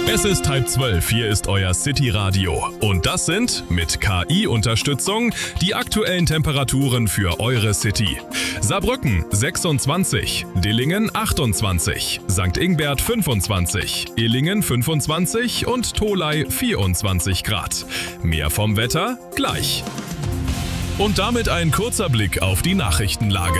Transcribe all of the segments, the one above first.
Es ist 11:30, hier ist euer City-Radio. Und das sind, mit KI-Unterstützung, die aktuellen Temperaturen für eure City. Saarbrücken 26, Dillingen 28, St. Ingbert 25, Illingen 25 und Tholey 24 Grad. Mehr vom Wetter gleich. Und damit ein kurzer Blick auf die Nachrichtenlage.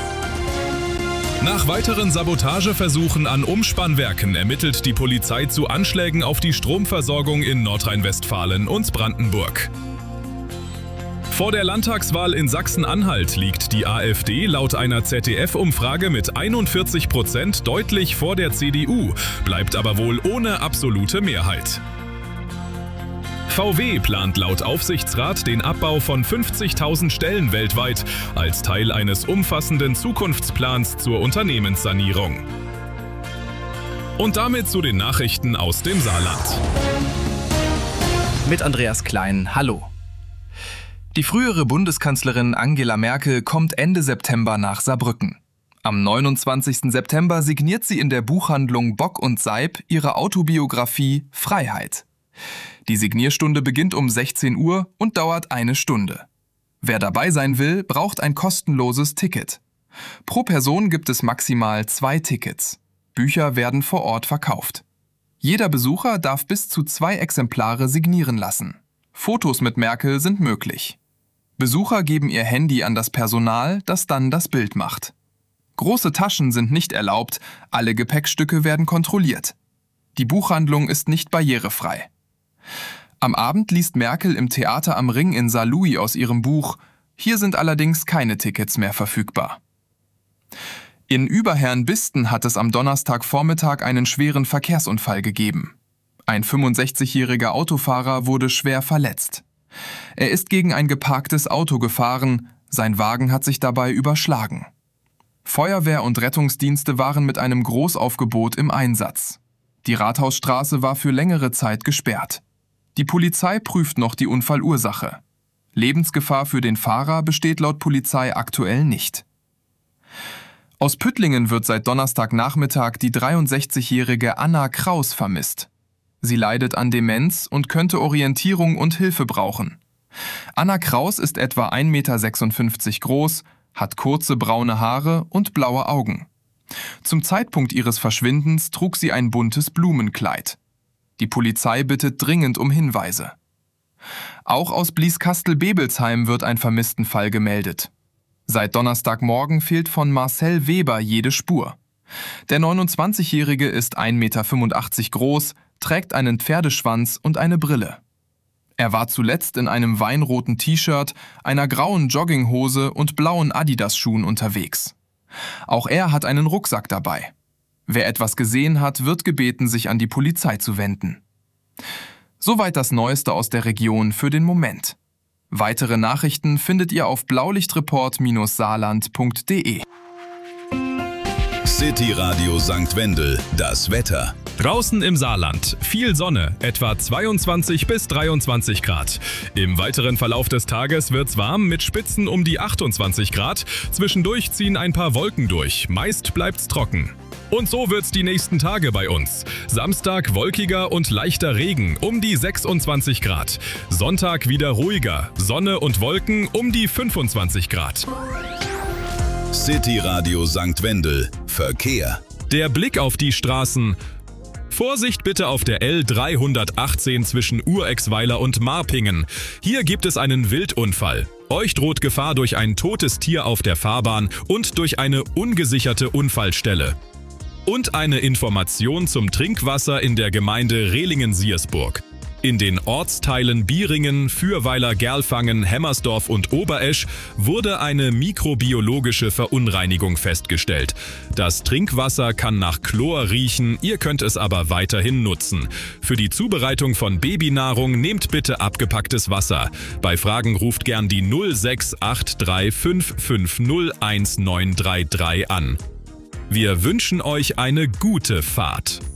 Nach weiteren Sabotageversuchen an Umspannwerken ermittelt die Polizei zu Anschlägen auf die Stromversorgung in Nordrhein-Westfalen und Brandenburg. Vor der Landtagswahl in Sachsen-Anhalt liegt die AfD laut einer ZDF-Umfrage mit 41% deutlich vor der CDU, bleibt aber wohl ohne absolute Mehrheit. VW plant laut Aufsichtsrat den Abbau von 50.000 Stellen weltweit als Teil eines umfassenden Zukunftsplans zur Unternehmenssanierung. Und damit zu den Nachrichten aus dem Saarland. Mit Andreas Klein, hallo. Die frühere Bundeskanzlerin Angela Merkel kommt Ende September nach Saarbrücken. Am 29. September signiert sie in der Buchhandlung Bock und Seib ihre Autobiografie Freiheit. Die Signierstunde beginnt um 16 Uhr und dauert 1 Stunde. Wer dabei sein will, braucht ein kostenloses Ticket. Pro Person gibt es maximal 2 Tickets. Bücher werden vor Ort verkauft. Jeder Besucher darf bis zu 2 Exemplare signieren lassen. Fotos mit Merkel sind möglich. Besucher geben ihr Handy an das Personal, das dann das Bild macht. Große Taschen sind nicht erlaubt, alle Gepäckstücke werden kontrolliert. Die Buchhandlung ist nicht barrierefrei. Am Abend liest Merkel im Theater am Ring in Saarlouis aus ihrem Buch. Hier sind allerdings keine Tickets mehr verfügbar. In Überherrn-Bisten hat es am Donnerstagvormittag einen schweren Verkehrsunfall gegeben. Ein 65-jähriger Autofahrer wurde schwer verletzt. Er ist gegen ein geparktes Auto gefahren, sein Wagen hat sich dabei überschlagen. Feuerwehr und Rettungsdienste waren mit einem Großaufgebot im Einsatz. Die Rathausstraße war für längere Zeit gesperrt. Die Polizei prüft noch die Unfallursache. Lebensgefahr für den Fahrer besteht laut Polizei aktuell nicht. Aus Püttlingen wird seit Donnerstagnachmittag die 63-jährige Anna Kraus vermisst. Sie leidet an Demenz und könnte Orientierung und Hilfe brauchen. Anna Kraus ist etwa 1,56 Meter groß, hat kurze braune Haare und blaue Augen. Zum Zeitpunkt ihres Verschwindens trug sie ein buntes Blumenkleid. Die Polizei bittet dringend um Hinweise. Auch aus Blieskastel-Bebelsheim wird ein Vermisstenfall gemeldet. Seit Donnerstagmorgen fehlt von Marcel Weber jede Spur. Der 29-Jährige ist 1,85 Meter groß, trägt einen Pferdeschwanz und eine Brille. Er war zuletzt in einem weinroten T-Shirt, einer grauen Jogginghose und blauen Adidas-Schuhen unterwegs. Auch er hat einen Rucksack dabei. Wer etwas gesehen hat, wird gebeten, sich an die Polizei zu wenden. Soweit das Neueste aus der Region für den Moment. Weitere Nachrichten findet ihr auf blaulichtreport-saarland.de. City Radio St. Wendel, das Wetter. Draußen im Saarland viel Sonne, etwa 22 bis 23 Grad. Im weiteren Verlauf des Tages wird's warm mit Spitzen um die 28 Grad. Zwischendurch ziehen ein paar Wolken durch, meist bleibt's trocken. Und so wird's die nächsten Tage bei uns. Samstag wolkiger und leichter Regen um die 26 Grad. Sonntag wieder ruhiger, Sonne und Wolken um die 25 Grad. City Radio St. Wendel, Verkehr. Der Blick auf die Straßen. Vorsicht bitte auf der L318 zwischen Urexweiler und Marpingen. Hier gibt es einen Wildunfall. Euch droht Gefahr durch ein totes Tier auf der Fahrbahn und durch eine ungesicherte Unfallstelle. Und eine Information zum Trinkwasser in der Gemeinde Rehlingen-Siersburg. In den Ortsteilen Bieringen, Fürweiler, Gerlfangen, Hemmersdorf und Oberesch wurde eine mikrobiologische Verunreinigung festgestellt. Das Trinkwasser kann nach Chlor riechen, ihr könnt es aber weiterhin nutzen. Für die Zubereitung von Babynahrung nehmt bitte abgepacktes Wasser. Bei Fragen ruft gern die 068355019333 an. Wir wünschen euch eine gute Fahrt.